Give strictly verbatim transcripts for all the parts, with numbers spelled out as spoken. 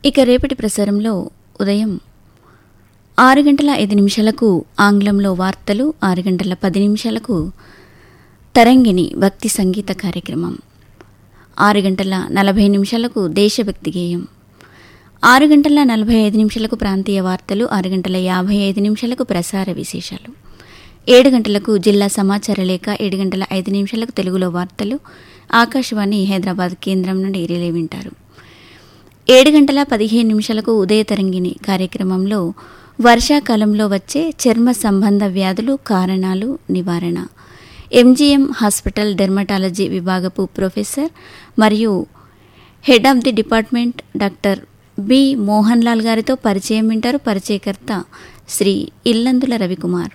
ఇక రేపటి ప్రసారంలో ఉదయం ఆరు గంటల ఐదు నిమిషాలకు ఆంగ్లంలో వార్తలు, ఆరు గంటల పది నిమిషాలకు తరంగిణి భక్తి సంగీత కార్యక్రమం, ఆరు గంటల నలభై నిమిషాలకు దేశభక్తి గేయం, ఆరు గంటల నలభై ఐదు నిమిషాలకు ప్రాంతీయ వార్తలు, ఆరు గంటల యాభై ఐదు నిమిషాలకు ప్రసార విశేషాలు, ఏడు గంటలకు జిల్లా సమాచార లేఖ, ఏడు గంటల ఐదు నిమిషాలకు తెలుగులో వార్తలు ఆకాశవాణి హైదరాబాద్ కేంద్రం నుండి రిలే వింటారు. ఏడు గంటల పదిహేను నిమిషాలకు ఉదయ తరంగిణి కార్యక్రమంలో వర్షాకాలంలో వచ్చే చర్మ సంబంధ వ్యాధులు, కారణాలు, నివారణ, ఎంజీఎం హాస్పిటల్ డెర్మటాలజీ విభాగపు ప్రొఫెసర్ మరియు head of the department doctor B Mohan Lal గారితో పరిచయం వింటారు. పరిచయకర్త శ్రీ ఇల్లందుల రవికుమార్.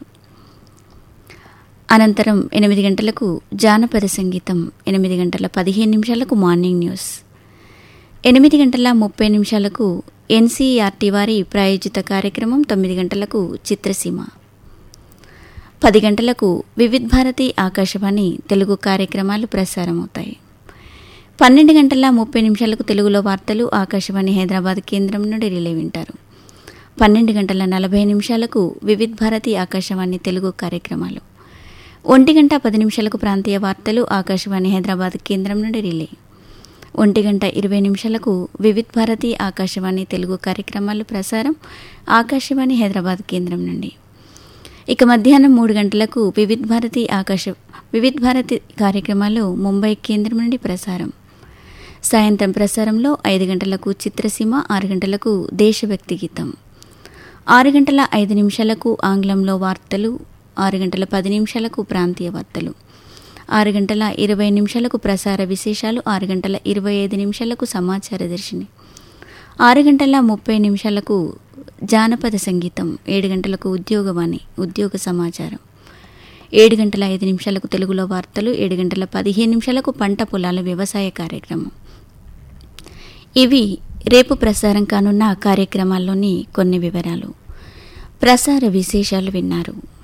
అనంతరం ఎనిమిది గంటలకు జానపద సంగీతం, ఎనిమిది గంటల పదిహేను నిమిషాలకు మార్నింగ్ న్యూస్, ఎనిమిది గంటల ముప్పై నిమిషాలకు ఎన్సీఆర్టీ వారి ప్రాయోజిత కార్యక్రమం, తొమ్మిది గంటలకు చిత్రసీమ, పది గంటలకు వివిధ్ భారతి ఆకాశవాణి తెలుగు కార్యక్రమాలు ప్రసారమవుతాయి. పన్నెండు గంటల ముప్పై నిమిషాలకు తెలుగులో వార్తలు ఆకాశవాణి హైదరాబాద్ కేంద్రం నుండి రిలే వింటారు. పన్నెండు గంటల నలభై నిమిషాలకు వివిధ్ భారతి ఆకాశవాణి తెలుగు కార్యక్రమాలు, ఒంటి గంట పది నిమిషాలకు ప్రాంతీయ వార్తలు ఆకాశవాణి హైదరాబాద్ కేంద్రం నుండి రిలే, ఒంటి గంట ఇరవై నిమిషాలకు వివిధ్ భారతి ఆకాశవాణి తెలుగు కార్యక్రమాలు ప్రసారం ఆకాశవాణి హైదరాబాద్ కేంద్రం నుండి. ఇక మధ్యాహ్నం మూడు గంటలకు వివిధ్ భారతి ఆకాశ వివిధ్ భారతి కార్యక్రమాలు ముంబై కేంద్రం నుండి ప్రసారం. సాయంత్రం ప్రసారంలో ఐదు గంటలకు చిత్రసీమ, ఆరు గంటలకు దేశభక్తి గీతం, ఆరు గంటల ఐదు నిమిషాలకు ఆంగ్లంలో వార్తలు, ఆరు గంటల పది నిమిషాలకు ప్రాంతీయ వార్తలు, ఆరు గంటల ఇరవై నిమిషాలకు ప్రసార విశేషాలు, ఆరు గంటల ఇరవై ఐదు నిమిషాలకు సమాచార దర్శిని, ఆరు గంటల ముప్పై నిమిషాలకు జానపద సంగీతం, ఏడు గంటలకు ఉద్యోగవాణి ఉద్యోగ సమాచారం, ఏడు గంటల ఐదు నిమిషాలకు తెలుగులో వార్తలు, ఏడు గంటల పదిహేను నిమిషాలకు పంట పొలాల వ్యవసాయ కార్యక్రమం. ఇవి రేపు ప్రసారం కానున్న కార్యక్రమాల్లోని కొన్ని వివరాలు. ప్రసార విశేషాలు విన్నారు.